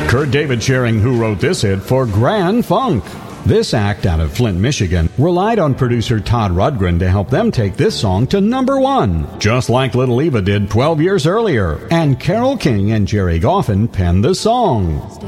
Kurt David sharing who wrote this hit for Grand Funk. This act out of Flint, Michigan, relied on producer Todd Rundgren to help them take this song to #1, just like Little Eva did 12 years earlier. And Carole King and Jerry Goffin penned the song.